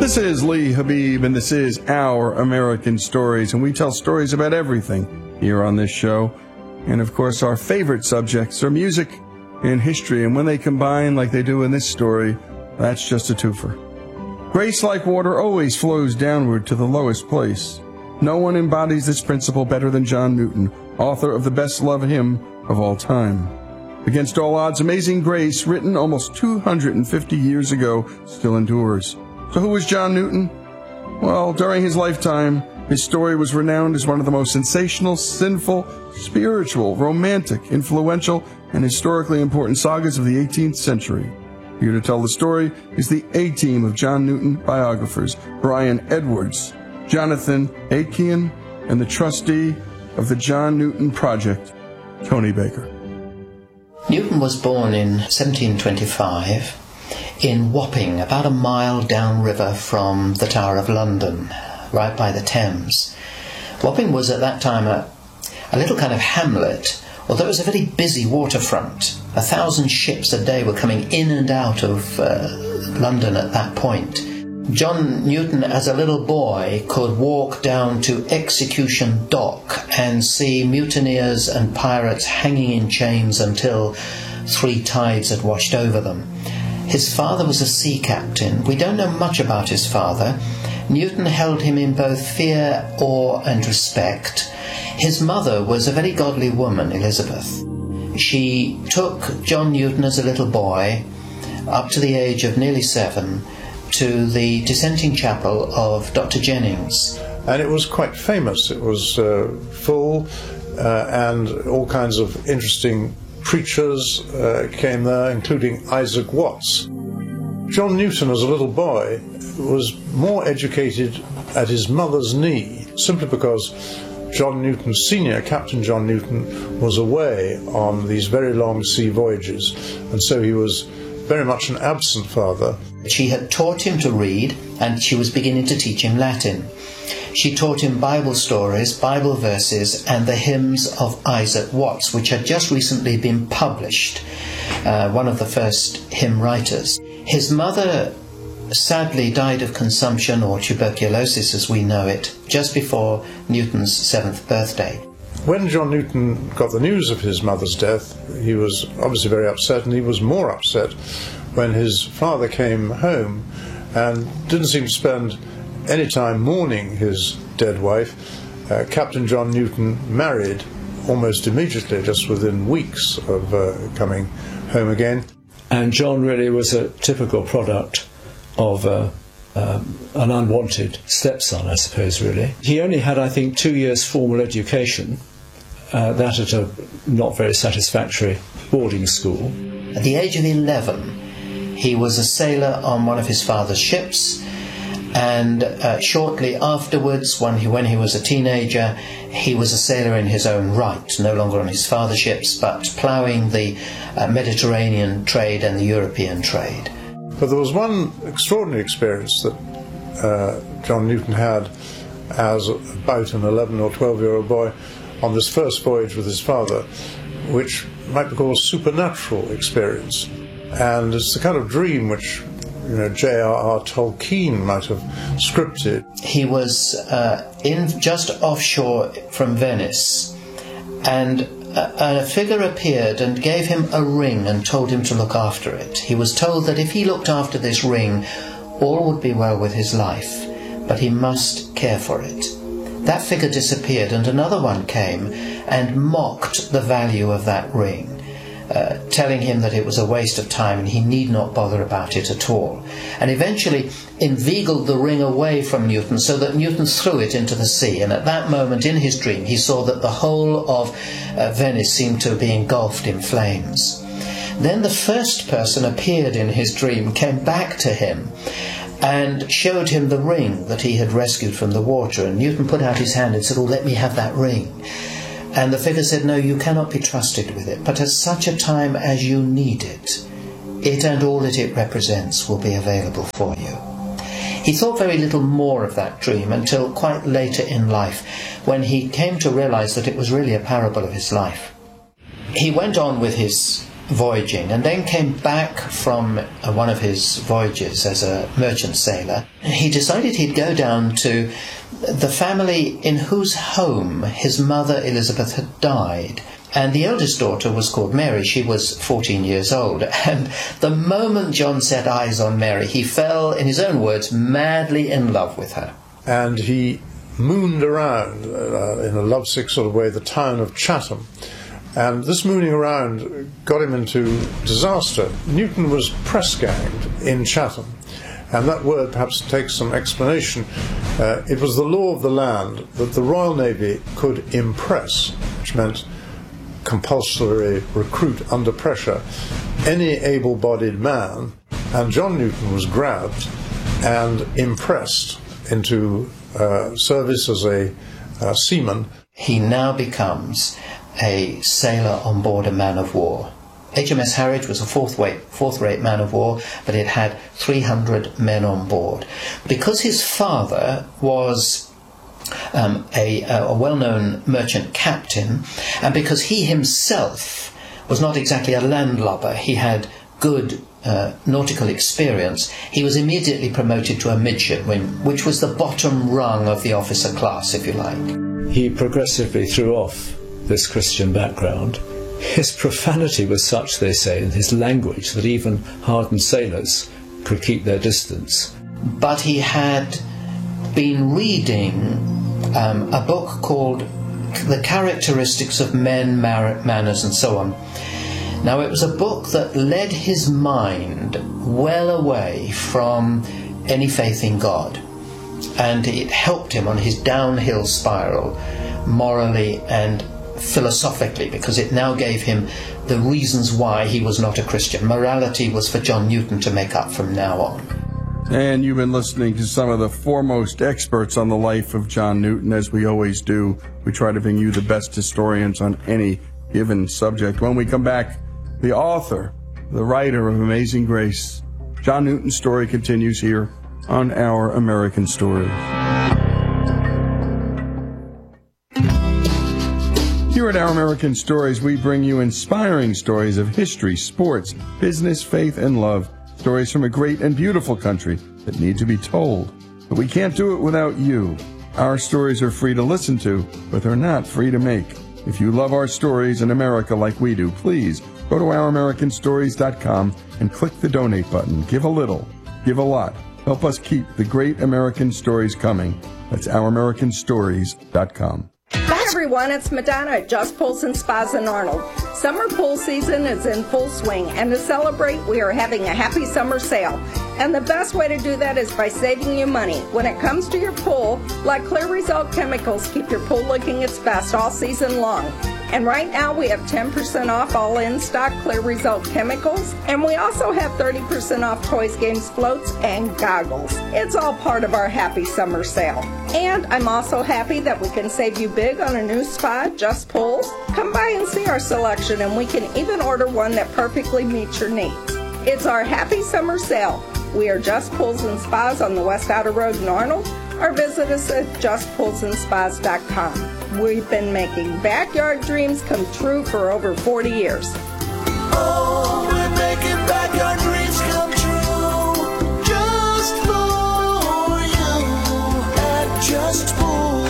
This is Lee Habib, and this is Our American Stories, and we tell stories about everything here on this show. And of course, our favorite subjects are music and history, and when they combine like they do in this story, that's just a twofer. Grace, like water, always flows downward to the lowest place. No one embodies this principle better than John Newton, author of the best-loved hymn of all time. Against all odds, Amazing Grace, written almost 250 years ago, still endures. So who was John Newton? Well, during his lifetime, his story was renowned as one of the most sensational, sinful, spiritual, romantic, influential, and historically important sagas of the 18th century. Here to tell the story is the A-team of John Newton biographers, Brian Edwards, Jonathan Aitken, and the trustee of the John Newton Project, Tony Baker. Newton was born in 1725 in Wapping, about a mile downriver from the Tower of London, right by the Thames. Wapping was at that time a little kind of hamlet, although it was a very busy waterfront. 1,000 ships a day were coming in and out of London at that point. John Newton, as a little boy, could walk down to Execution Dock and see mutineers and pirates hanging in chains until 3 tides had washed over them. His father was a sea captain. We don't know much about his father. Newton held him in both fear, awe and respect. His mother was a very godly woman, Elizabeth. She took John Newton as a little boy, up to the age of nearly 7, to the dissenting chapel of Dr. Jennings. And it was quite famous. It was full, and all kinds of interesting preachers came there, including Isaac Watts. John Newton, as a little boy, was more educated at his mother's knee, simply because John Newton Sr., Captain John Newton, was away on these very long sea voyages, and so he was very much an absent father. She had taught him to read, and she was beginning to teach him Latin. She taught him Bible stories, Bible verses, and the hymns of Isaac Watts, which had just recently been published, one of the first hymn writers. His mother sadly died of consumption, or tuberculosis as we know it, just before Newton's 7th birthday. When John Newton got the news of his mother's death, he was obviously very upset, and he was more upset when his father came home and didn't seem to spend any time mourning his dead wife. Captain John Newton married almost immediately, just within weeks of coming home again. And John really was a typical product of an unwanted stepson, I suppose, really. He only had, I think, 2 years formal education, that at a not very satisfactory boarding school. At the age of 11, he was a sailor on one of his father's ships, and shortly afterwards, when he was a teenager, he was a sailor in his own right, no longer on his father's ships, but ploughing the Mediterranean trade and the European trade. But there was one extraordinary experience that John Newton had as about an 11 or 12-year-old boy on this first voyage with his father, which might be called a supernatural experience. And it's the kind of dream which, J.R.R. Tolkien might have scripted. He was just offshore from Venice, and a figure appeared and gave him a ring and told him to look after it. He was told that if he looked after this ring, all would be well with his life, but he must care for it. That figure disappeared, and another one came and mocked the value of that ring, telling him that it was a waste of time and he need not bother about it at all, and eventually inveigled the ring away from Newton so that Newton threw it into the sea. And at that moment in his dream he saw that the whole of Venice seemed to be engulfed in flames. Then the first person appeared in his dream, came back to him and showed him the ring that he had rescued from the water, and Newton put out his hand and said, "Oh, let me have that ring." And the figure said, "No, you cannot be trusted with it, but at such a time as you need it, it and all that it represents will be available for you." He thought very little more of that dream until quite later in life, when he came to realize that it was really a parable of his life. He went on with his voyaging, and then came back from one of his voyages as a merchant sailor. He decided he'd go down to the family in whose home his mother Elizabeth had died. And the eldest daughter was called Mary. She was 14 years old. And the moment John set eyes on Mary, he fell, in his own words, madly in love with her. And he mooned around in a lovesick sort of way the town of Chatham. And this mooning around got him into disaster. Newton was press-ganged in Chatham. And that word perhaps takes some explanation. It was the law of the land that the Royal Navy could impress, which meant compulsory recruit under pressure, any able-bodied man, and John Newton was grabbed and impressed into service as a seaman. He now becomes a sailor on board a man of war. HMS Harwich was a fourth-rate man of war, but it had 300 men on board. Because his father was a well-known merchant captain, and because he himself was not exactly a landlubber, he had good nautical experience, he was immediately promoted to a midshipman, which was the bottom rung of the officer class, if you like. He progressively threw off this Christian background. His profanity was such, they say, in his language, that even hardened sailors could keep their distance. But he had been reading a book called The Characteristics of Men, Manners, and so on. Now, it was a book that led his mind well away from any faith in God, and it helped him on his downhill spiral, morally and philosophically, because it now gave him the reasons why he was not a Christian. Morality was for John Newton to make up from now on. And you've been listening to some of the foremost experts on the life of John Newton. As we always do, we try to bring you the best historians on any given subject. When we come back, the author, the writer of Amazing Grace, John Newton's story continues here on Our American Stories. Here at Our American Stories, we bring you inspiring stories of history, sports, business, faith, and love. Stories from a great and beautiful country that need to be told. But we can't do it without you. Our stories are free to listen to, but they're not free to make. If you love our stories in America like we do, please go to ouramericanstories.com and click the donate button. Give a little, give a lot. Help us keep the great American stories coming. That's ouramericanstories.com. Hi everyone, it's Madonna at Just Pools and Spas in Arnold. Summer pool season is in full swing, and to celebrate, we are having a happy summer sale. And the best way to do that is by saving you money. When it comes to your pool, let Clear Result Chemicals keep your pool looking its best all season long. And right now we have 10% off all in-stock Clear Result chemicals, and we also have 30% off toys, games, floats, and goggles. It's all part of our happy summer sale. And I'm also happy that we can save you big on a new spa, Just Pools. Come by and see our selection, and we can even order one that perfectly meets your needs. It's our happy summer sale. We are Just Pools and Spas on the West Outer Road in Arnold, or visit us at justpoolsandspas.com. We've been making backyard dreams come true for over 40 years. Oh, we're making backyard dreams come true, just for you at Just Pools.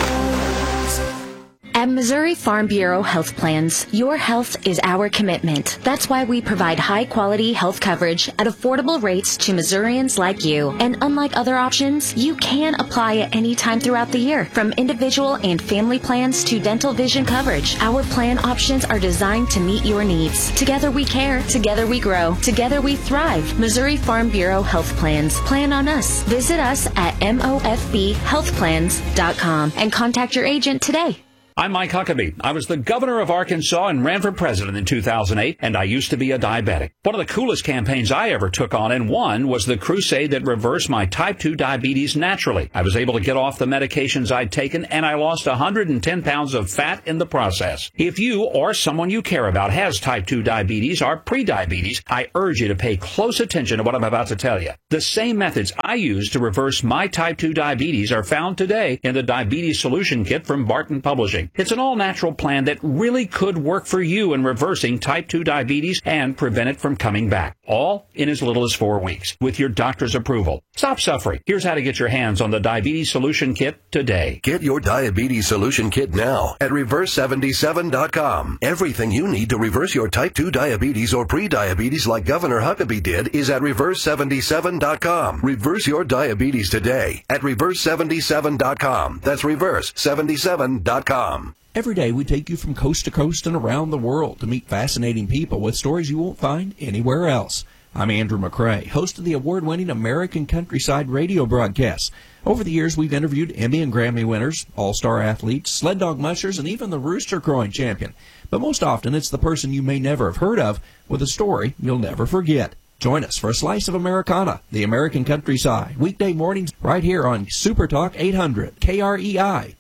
At Missouri Farm Bureau Health Plans, your health is our commitment. That's why we provide high-quality health coverage at affordable rates to Missourians like you. And unlike other options, you can apply at any time throughout the year, from individual and family plans to dental vision coverage. Our plan options are designed to meet your needs. Together we care, together we grow, together we thrive. Missouri Farm Bureau Health Plans. Plan on us. Visit us at mofbhealthplans.com and contact your agent today. I'm Mike Huckabee. I was the governor of Arkansas and ran for president in 2008, and I used to be a diabetic. One of the coolest campaigns I ever took on and won was the crusade that reversed my type 2 diabetes naturally. I was able to get off the medications I'd taken, and I lost 110 pounds of fat in the process. If you or someone you care about has type 2 diabetes or prediabetes, I urge you to pay close attention to what I'm about to tell you. The same methods I used to reverse my type 2 diabetes are found today in the Diabetes Solution Kit from Barton Publishing. Everything. It's an all-natural plan that really could work for you in reversing type 2 diabetes and prevent it from coming back. All in as little as 4 weeks with your doctor's approval. Stop suffering. Here's how to get your hands on the Diabetes Solution Kit today. Get your Diabetes Solution Kit now at Reverse77.com. Everything you need to reverse your type 2 diabetes or pre-diabetes like Governor Huckabee did is at Reverse77.com. Reverse your diabetes today at Reverse77.com. That's Reverse77.com. Every day we take you from coast to coast and around the world to meet fascinating people with stories you won't find anywhere else. I'm Andrew McCrae, host of the award-winning American Countryside radio broadcasts. Over the years, we've interviewed Emmy and Grammy winners, all-star athletes, sled dog mushers, and even the rooster crowing champion. But most often, it's the person you may never have heard of with a story you'll never forget. Join us for a slice of Americana, the American Countryside, weekday mornings right here on Super Talk 800 KREI.